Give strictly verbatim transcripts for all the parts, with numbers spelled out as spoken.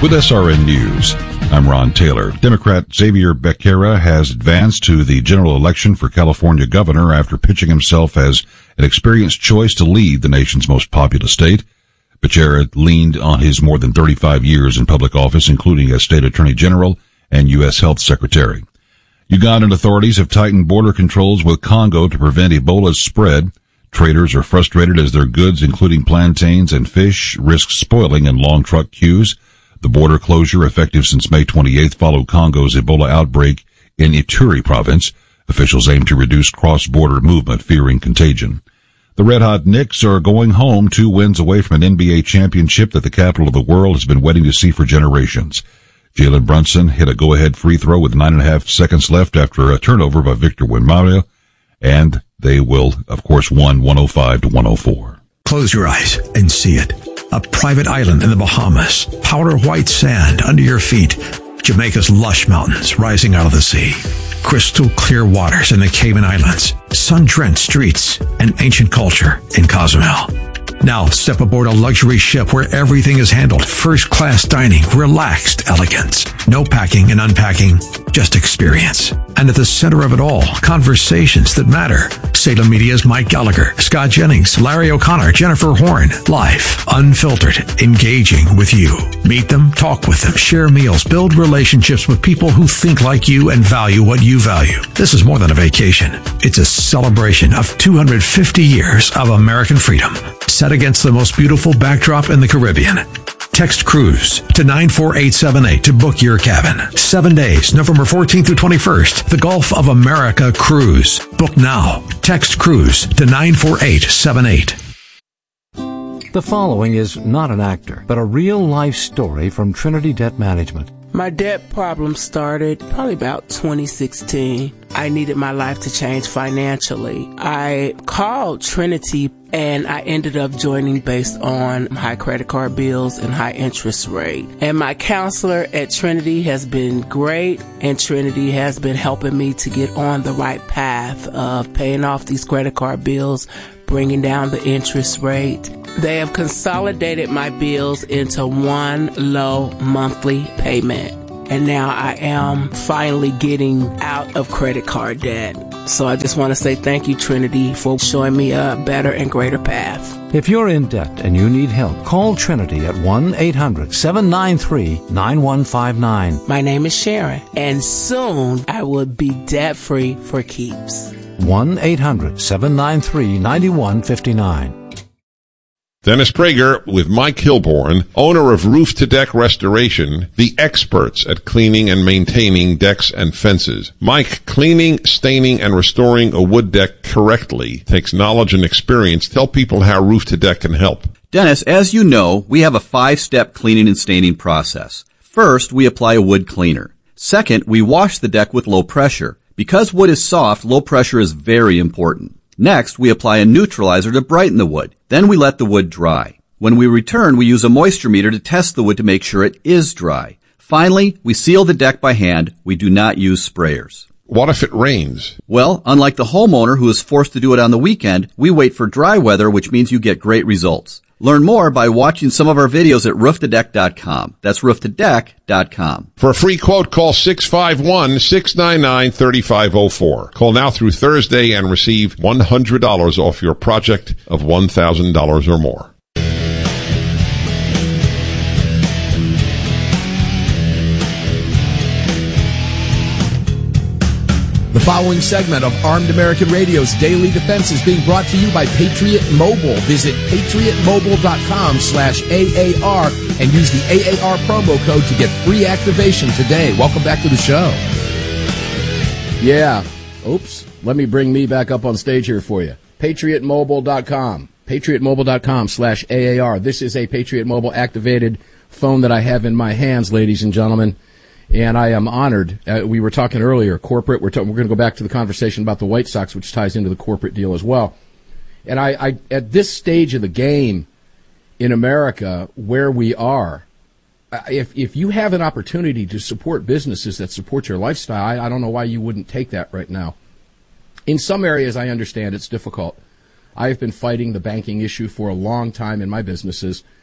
With S R N News, I'm Ron Taylor. Democrat Xavier Becerra has advanced to the general election for California governor after pitching himself as an experienced choice to lead the nation's most populous state. Becerra leaned on his more than thirty-five years in public office, including as state attorney general and U S health secretary. Ugandan authorities have tightened border controls with Congo to prevent Ebola's spread. Traders are frustrated as their goods, including plantains and fish, risk spoiling in long truck queues. The border closure, effective since May twenty-eighth, followed Congo's Ebola outbreak in Ituri province. Officials aim to reduce cross-border movement, fearing contagion. The Red Hot Knicks are going home, two wins away from an N B A championship that the capital of the world has been waiting to see for generations. Jalen Brunson hit a go-ahead free throw with nine and a half seconds left after a turnover by Victor Wembanyama, and they will, of course, won one oh five to one oh four. Close your eyes and see it. A private island in the Bahamas, powder white sand under your feet, Jamaica's lush mountains rising out of the sea, crystal clear waters in the Cayman Islands, sun-drenched streets, and ancient culture in Cozumel. Now step aboard a luxury ship where everything is handled, first-class dining, relaxed elegance. No packing and unpacking, just experience. And at the center of it all, conversations that matter. Salem Media's Mike Gallagher, Scott Jennings, Larry O'Connor, Jennifer Horn. Life, unfiltered, engaging with you. Meet them, talk with them, share meals, build relationships with people who think like you and value what you value. This is more than a vacation. It's a celebration of two hundred fifty years of American freedom, set against the most beautiful backdrop in the Caribbean. Text cruise to nine four eight seven eight to book your cabin. Seven days, November fourteenth through twenty-first. The Gulf of America Cruise. Book now. Text cruise to nine four eight seven eight. The following is not an actor, but a real-life story from Trinity Debt Management. My debt problem started probably about twenty sixteen. I needed my life to change financially. I called Trinity and I ended up joining based on high credit card bills and high interest rate. And my counselor at Trinity has been great, and Trinity has been helping me to get on the right path of paying off these credit card bills, bringing down the interest rate. They have consolidated my bills into one low monthly payment. And now I am finally getting out of credit card debt. So I just want to say thank you, Trinity, for showing me a better and greater path. If you're in debt and you need help, call Trinity at one eight hundred seven nine three nine one five nine. My name is Sharon, and soon I will be debt-free for keeps. one eight hundred seven nine three nine one five nine. Dennis Prager with Mike Hilborn, owner of Roof to Deck Restoration, the experts at cleaning and maintaining decks and fences. Mike, cleaning, staining, and restoring a wood deck correctly takes knowledge and experience. Tell people how Roof to Deck can help. Dennis, as you know, we have a five-step cleaning and staining process. First, we apply a wood cleaner. Second, we wash the deck with low pressure. Because wood is soft, low pressure is very important. Next, we apply a neutralizer to brighten the wood. Then we let the wood dry. When we return, we use a moisture meter to test the wood to make sure it is dry. Finally, we seal the deck by hand. We do not use sprayers. What if it rains? Well, unlike the homeowner who is forced to do it on the weekend, we wait for dry weather, which means you get great results. Learn more by watching some of our videos at roof to deck dot com. That's roof to deck dot com. For a free quote, call six five one, six nine nine, three five zero four. Call now through Thursday and receive one hundred dollars off your project of one thousand dollars or more. The following segment of Armed American Radio's Daily Defense is being brought to you by Patriot Mobile. Visit patriot mobile dot com slash A A R and use the A A R promo code to get free activation today. Welcome back to the show. Yeah. Oops. Let me bring me back up on stage here for you. patriot mobile dot com. patriot mobile dot com slash A A R. This is a Patriot Mobile activated phone that I have in my hands, ladies and gentlemen. And I am honored. Uh, we were talking earlier, corporate. We're, ta- we're going to go back to the conversation about the White Sox, which ties into the corporate deal as well. And I, I, at this stage of the game in America, where we are, if if you have an opportunity to support businesses that support your lifestyle, I, I don't know why you wouldn't take that right now. In some areas, I understand it's difficult. I have been fighting the banking issue for a long time in my businesses.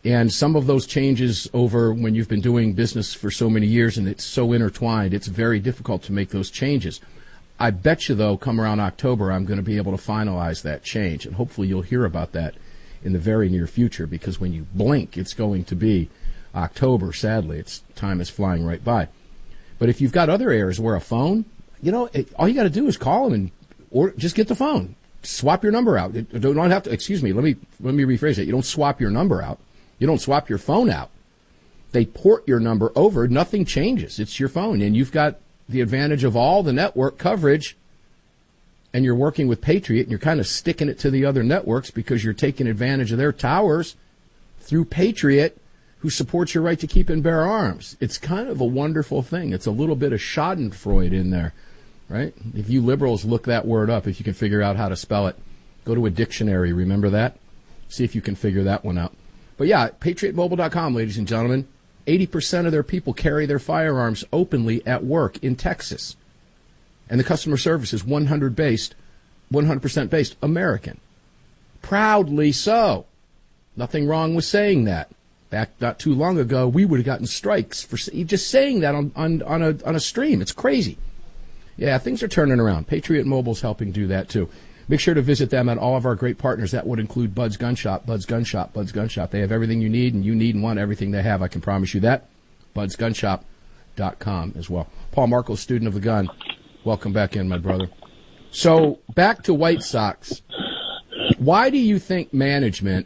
And some of those changes over when you've been doing business for so many years and it's so intertwined, it's very difficult to make those changes. I bet you, though, come around October, I'm going to be able to finalize that change. And hopefully you'll hear about that in the very near future, because when you blink, it's going to be October. Sadly, it's time is flying right by. But if you've got other areas where a phone, you know, it, all you got to do is call them and or just get the phone. Swap your number out. You don't have to, excuse me, let me let me rephrase it. You don't swap your number out. You don't swap your phone out. They port your number over. Nothing changes. It's your phone. And you've got the advantage of all the network coverage. And you're working with Patriot, and you're kind of sticking it to the other networks because you're taking advantage of their towers through Patriot, who supports your right to keep and bear arms. It's kind of a wonderful thing. It's a little bit of Schadenfreude in there, right? If you liberals look that word up, if you can figure out how to spell it, go to a dictionary. Remember that? See if you can figure that one out. But yeah, patriot mobile dot com, ladies and gentlemen. eighty percent of their people carry their firearms openly at work in Texas. And the customer service is one hundred based, one hundred percent based American. Proudly so. Nothing wrong with saying that. Back not too long ago, we would have gotten strikes for just saying that on, on, on, a, on a stream. It's crazy. Yeah, things are turning around. Patriot Mobile's helping do that, too. Make sure to visit them at all of our great partners. That would include Bud's Gun Shop, Bud's Gun Shop, Bud's Gun Shop. They have everything you need, and you need and want everything they have. I can promise you that. buds gun shop dot com as well. Paul Markel, student of the gun. Welcome back in, my brother. So, back to White Sox. Why do you think management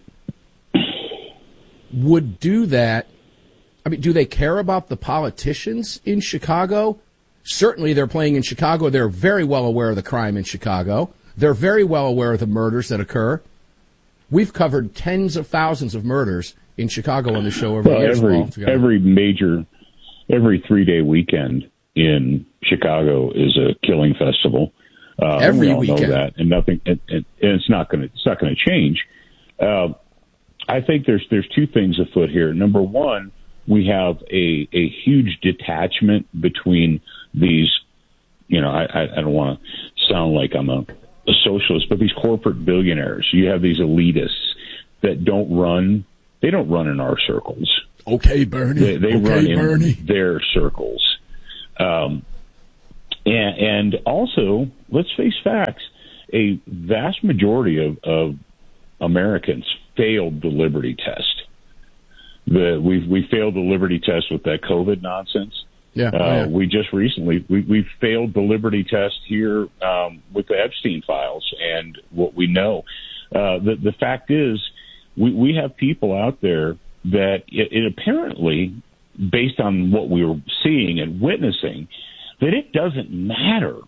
would do that? I mean, do they care about the politicians in Chicago? Certainly they're playing in Chicago. They're very well aware of the crime in Chicago. They're very well aware of the murders that occur. We've covered tens of thousands of murders in Chicago on the show over well, the years. Every, every major, every three-day weekend in Chicago is a killing festival. Uh, every we all weekend. know that, and nothing, and, and it's not going to, it's not going to change. Uh, I think there's there's two things afoot here. Number one, we have a a huge detachment between these. You know, I I, I don't want to sound like I'm a a socialist, but these corporate billionaires, you have these elitists that don't run, they don't run in our circles. Okay, Bernie. They, they okay, run in Bernie. their circles. Um, and, and also, let's face facts, a vast majority of, of Americans failed the Liberty test. The, we've, we failed the Liberty test with that COVID nonsense. Yeah, uh, oh, yeah. We just recently, we, we failed the Liberty test here um, with the Epstein files and what we know. Uh, the, the fact is, we, we have people out there that it, it apparently, based on what we were seeing and witnessing, that it doesn't matter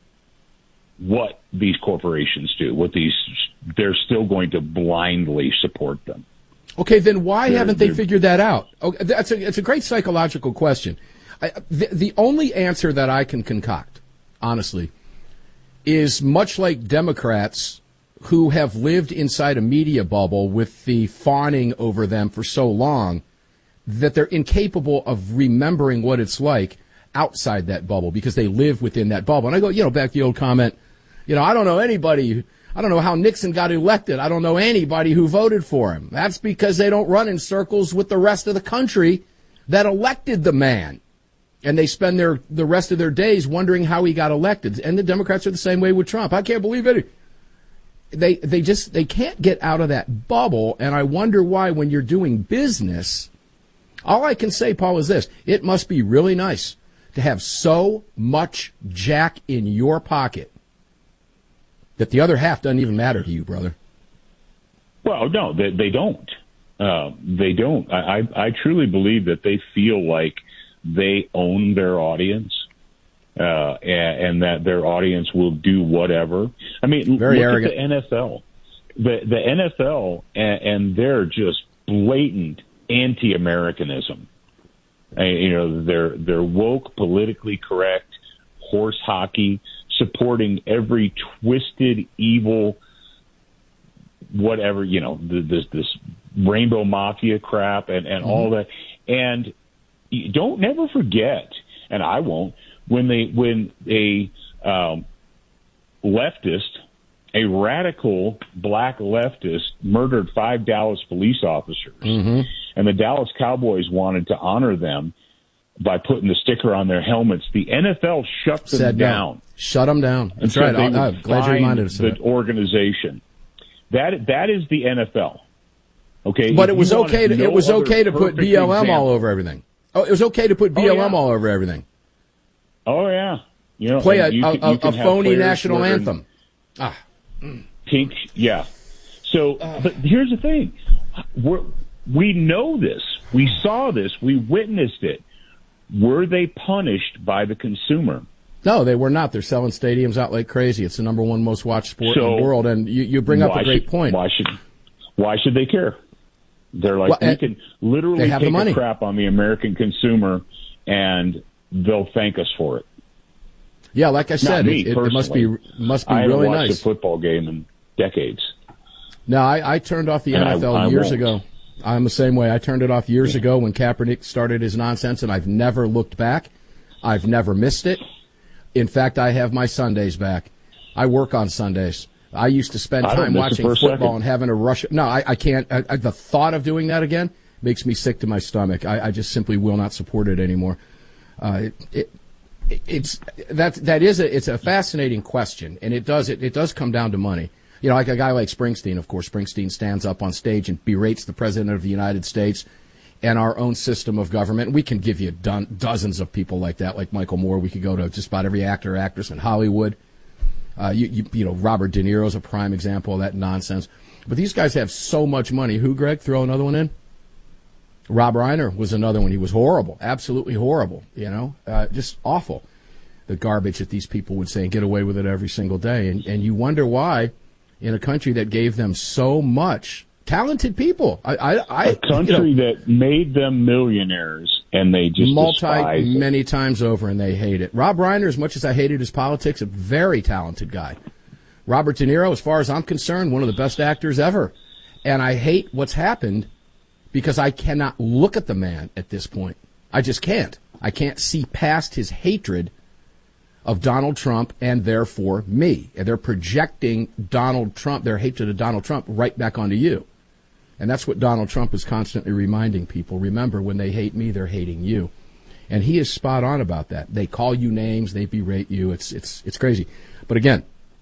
what these corporations do, what these, they're still going to blindly support them. Okay, then why they're, haven't they figured that out? Okay, that's a, it's a great psychological question. I, the, the only answer that I can concoct, honestly, is much like Democrats who have lived inside a media bubble with the fawning over them for so long that they're incapable of remembering what it's like outside that bubble because they live within that bubble. And I go, you know, back to the old comment, you know, I don't know anybody, I don't know how Nixon got elected. I don't know anybody who voted for him. That's because they don't run in circles with the rest of the country that elected the man. And they spend their the rest of their days wondering how he got elected. And the Democrats are the same way with Trump. I can't believe it. They they just they can't get out of that bubble. And I wonder why when you're doing business, all I can say, Paul, is this. It must be really nice to have so much jack in your pocket that the other half doesn't even matter to you, brother. Well, no, they, they don't. Uh, they don't. I, I, I truly believe that they feel like they own their audience, uh, and, and that their audience will do whatever. I mean, Very look arrogant. at the N F L. The the N F L and, and their just blatant anti-Americanism. Uh, you know, they're they're woke, politically correct, horse hockey, supporting every twisted, evil, whatever, you know, this this rainbow mafia crap and, and mm-hmm. all that. And don't never forget, and I won't, when they when a um, leftist, a radical black leftist, murdered five Dallas police officers. Mm-hmm. and the Dallas Cowboys wanted to honor them by putting the sticker on their helmets. The N F L shut them Said down. No. Shut them down. That's so right. They I'm glad you reminded us of the that. organization. That that is the N F L. Okay, but if it was okay. To, no it was okay to put B L M example. all over everything. Oh, it was okay to put B L M oh, yeah. all over everything. Oh yeah, you know, play a, you a, can, you a, a phony national anthem. Ah, pink. Yeah. So, uh, but here's the thing: We're, we know this. We saw this. We witnessed it. Were they punished by the consumer? No, they were not. They're selling stadiums out like crazy. It's the number one most watched sport so in the world, and you, you bring up a great should, point. Why should Why should they care? They're like, well, we can literally take a crap on the American consumer, and they'll thank us for it. Yeah, like I said, me, it, it must be must be I really haven't watched nice. a football game in decades. No, I, I turned off the and N F L I, I years won't. ago. I'm the same way. I turned it off years yeah. ago when Kaepernick started his nonsense, and I've never looked back. I've never missed it. In fact, I have my Sundays back. I work on Sundays. I used to spend time watching football second. and having a rush. No, I, I can't. I, I, the thought of doing that again makes me sick to my stomach. I, I just simply will not support it anymore. Uh, it, it, it's that that is a it's a fascinating question, and it does it, it does come down to money. You know, like a guy like Springsteen. Of course, Springsteen stands up on stage and berates the president of the United States and our own system of government. We can give you don- dozens of people like that, like Michael Moore. We could go to just about every actor or actress in Hollywood. Uh, you, you, you know, Robert De Niro's a prime example of that nonsense. But these guys have so much money. Who, Greg? Throw another one in? Rob Reiner was another one. He was horrible, absolutely horrible, you know, uh, just awful. The garbage that these people would say and get away with it every single day. And, and you wonder why in a country that gave them so much talented people. I, I, I, a country you know, that made them millionaires, and they just multi despise it. many times over, and they hate it. Rob Reiner, as much as I hated his politics, a very talented guy. Robert De Niro, as far as I'm concerned, one of the best actors ever. And I hate what's happened because I cannot look at the man at this point. I just can't. I can't see past his hatred of Donald Trump and therefore me. And they're projecting Donald Trump, their hatred of Donald Trump, right back onto you. And that's what Donald Trump is constantly reminding people. Remember, when they hate me, they're hating you. And he is spot on about that. They call you names, they berate you. It's it's it's crazy. But again,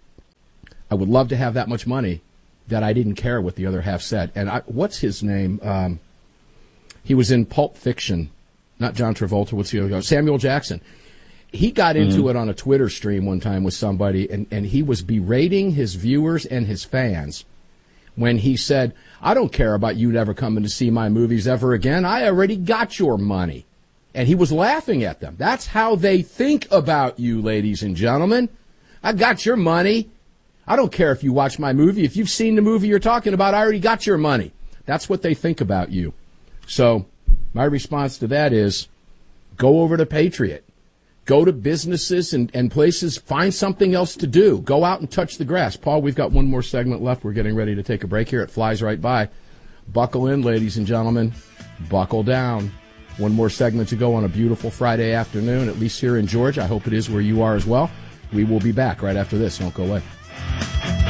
I would love to have that much money that I didn't care what the other half said. And I, what's his name? Um, he was in Pulp Fiction. Not John Travolta. What's the other guy? Samuel Jackson. He got into mm-hmm. it on a Twitter stream one time with somebody, and, and he was berating his viewers and his fans when he said, I don't care about you never coming to see my movies ever again. I already got your money. And he was laughing at them. That's how they think about you, ladies and gentlemen. I got your money. I don't care if you watch my movie. If you've seen the movie you're talking about, I already got your money. That's what they think about you. So my response to that is go over to Patriot. Go to businesses and, and places. Find something else to do. Go out and touch the grass. Paul, we've got one more segment left. We're getting ready to take a break here. It flies right by. Buckle in, ladies and gentlemen. Buckle down. One more segment to go on a beautiful Friday afternoon, at least here in Georgia. I hope it is where you are as well. We will be back right after this. Don't go away.